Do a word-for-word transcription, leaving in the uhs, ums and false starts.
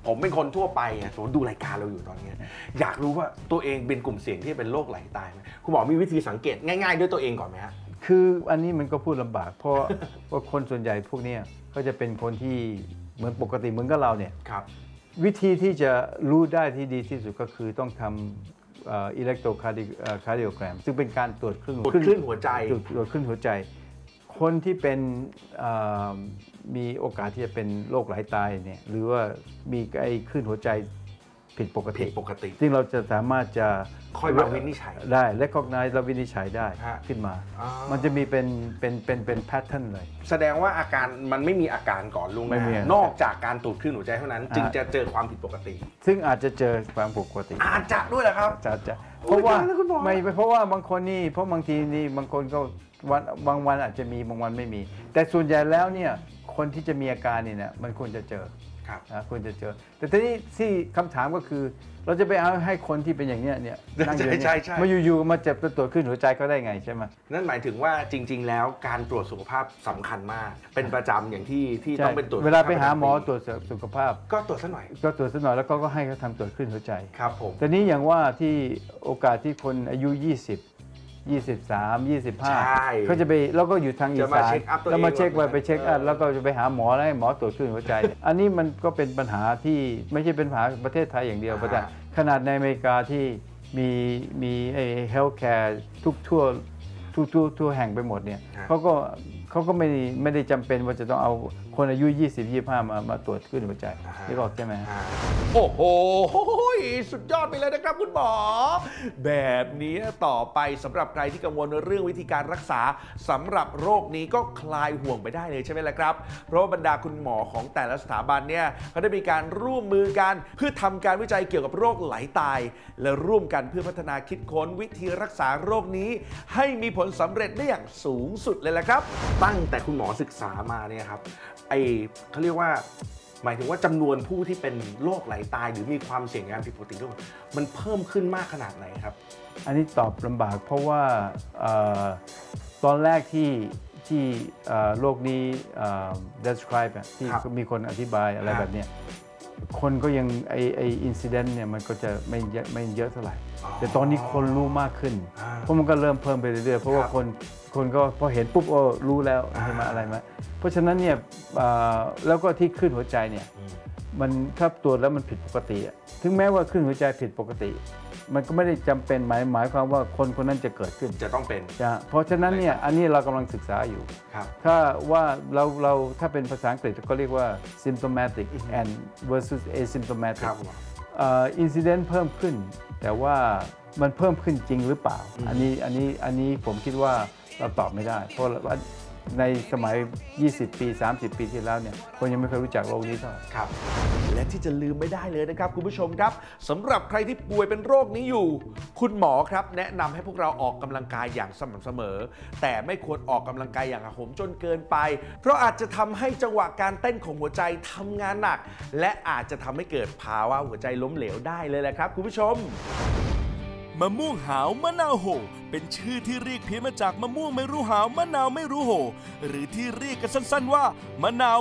ผมเป็นคนทั่วไปอ่ะสมมติดูรายการเราอยู่ตอนนี้อยากรู้ว่าตัวเองเป็นกลุ่มเสี่ยงที่เป็นโรคไหลตายไหมคุณหมอมีวิธีสังเกตง่ายๆด้วยตัวเองก่อนไหมฮะคืออันนี้มันก็พูดลำบากเพราะว่าคนส่วนใหญ่พวกนี้ก็จะเป็นคนที่เหมือนปกติเหมือนกับเราเนี่ยวิธีที่จะรู้ได้ที่ดีที่สุดก็คือต้องทำอิเล็กโทรคาร์ดิโอแกรมซึ่งเป็นการตรวจคลื่นคลื่นหัวใจตรวจคลื่นหัวใจคนที่เป็นมีโอกาสที่จะเป็นโรคไหลตายเนี่ยหรือว่ามีไอ้คลื่นหัวใจผิดปกติปกติซึ่งเราจะสามารถจะค่อยมาวินิจฉัยได้และคอกไนซ์เราวินิจฉัยได้ขึ้นมามันจะมีเป็นเป็นเป็นเป็นแพทเทิร์นเลยแสดงว่าอาการมันไม่มีอาการก่อนล่วงหน้านอกจากการตรวจคลื่นหัวใจเท่านั้นจึงจะเจอความผิดปกติซึ่งอาจจะเจอความผิดปกติอาจจะด้วยเหรอครับอาจจะเพราะว่าไม่เพราะว่าบางคนนี่เพราะบางทีนี่บางคนก็วันบางวันอาจจะมีบางวันไม่มีแต่ส่วนใหญ่แล้วเนี่ยคนที่จะมีอาการนี่เนี่ยมันควรจะเจอนะควรจะเจอแต่ทีนี้ที่คำถามก็คือเราจะไปเอาให้คนที่เป็นอย่างเนี้ยเนี่ยนั่งอยู่เนี่ยมาอยู่ๆมาเจ็บตรวจขึ้นหัวใจก็ได้ไงใช่ไหมนั่นหมายถึงว่าจริงๆแล้วการตรวจสุขภาพสำคัญมากเป็นประจำอย่างที่ที่ต้องเป็นตรวจเวลาไปหาหมอตรวจสุขภาพก็ตรวจสักหน่อยก็ตรวจสักหน่อยแล้วก็ให้เขาทำตรวจขึ้นหัวใจครับผมแต่นี้อย่างว่าที่โอกาสที่คนอายุยี่สิบ ยี่สิบสาม ยี่สิบห้าเขาจะไปแล้วก็อยู่ทางอีสานแล้วมาเช็คไปไปเช็คอัพแล้วก็จะไปหาหมอแล้วให้หมอตรวจคลื่นหัวใจอันนี้มันก็เป็นปัญหาที่ไม่ใช่เป็นปัญหาประเทศไทยอย่างเดียวแต่ขนาดในอเมริกาที่มีมีไอ้เฮลท์แคร์ทุกทั่วทุกทั่วทั่วแห่งไปหมดเนี่ยเขาก็เขาก็ไม่ไม่ได้จำเป็นว่าจะต้องเอาคนอายุยี่สิบ ยี่สิบห้ามามาตรวจคลื่นหัวใจนี่บอกใช่ไหมโอ้โหสุดยอดไปเลยนะครับคุณหมอแบบนี้ต่อไปสำหรับใครที่กังวลเรื่องวิธีการรักษาสำหรับโรคนี้ก็คลายห่วงไปได้เลยใช่ไหมล่ะครับเพราะบรรดาคุณหมอของแต่ละสถาบันเนี่ยเขาได้มีการร่วมมือกันเพื่อทำการวิจัยเกี่ยวกับโรคไหลตายและร่วมกันเพื่อพัฒนาคิดค้นวิธีรักษาโรคนี้ให้มีผลสำเร็จได้อย่างสูงสุดเลยแหละครับตั้งแต่คุณหมอศึกษามาเนี่ยครับไอเขาเรียกว่าหมายถึงว่าจำนวนผู้ที่เป็นโรคไหลตายหรือมีความเสี่ยงงานผิดปกติมันเพิ่มขึ้นมากขนาดไหนครับอันนี้ตอบลำบากเพราะว่าตอนแรกที่ที่โรคนี้ describe ที่มีคนอธิบายอะไรแบบนี้คนก็ยังไอไออินซิเดนต์เนี่ยมันก็จะไม่เยอะไม่เยอะเท่าไหร่แต่ตอนนี้คนรู้มากขึ้นเพราะมันก็เริ่มเพิ่มไปเรื่อยๆเพราะว่าคนคนก็พอเห็นปุ๊บโอ้รู้แล้วใช่ไหมอะไรมาเพราะฉะนั้นเนี่ยแล้วก็ที่ขึ้นหัวใจเนี่ยมันถ้าตรวจแล้วมันผิดปกติถึงแม้ว่าขึ้นหัวใจผิดปกติมันก็ไม่ได้จำเป็นหมายหมายความว่าคนคนนั้นจะเกิดขึ้นจะต้องเป็นเพราะฉะนั้นเนี่ยอันนี้เรากำลังศึกษาอยู่ถ้าว่าเราเราถ้าเป็นภาษาอังกฤษก็เรียกว่า symptomatic and versus asymptomatic incident เพิ่มขึ้นแต่ว่ามันเพิ่มขึ้นจริงหรือเปล่าอันนี้อันนี้อันนี้ผมคิดว่าเราตอบไม่ได้เพราะว่าในสมัยยี่สิบปีสามสิบปีที่แล้วเนี่ยคนยังไม่เคยรู้จักโรคนี้เท่าไหร่ครับและที่จะลืมไม่ได้เลยนะครับคุณผู้ชมครับสำหรับใครที่ป่วยเป็นโรคนี้อยู่คุณหมอครับแนะนำให้พวกเราออกกำลังกายอย่างสม่ำเสมอแต่ไม่ควรออกกำลังกายอย่างหักโหมจนเกินไปเพราะอาจจะทำให้จังหวะการเต้นของหัวใจทำงานหนักและอาจจะทำให้เกิดภาวะหัวใจล้มเหลวได้เลยแหละครับคุณผู้ชมมะม่วงหาวมะนาวโหเป็นชื่อที่เรียกเพี้ยนมาจากมะม่วงไม่รู้หาวมะนาวไม่รู้โหหรือที่เรียกกันสั้นๆว่ามะนาว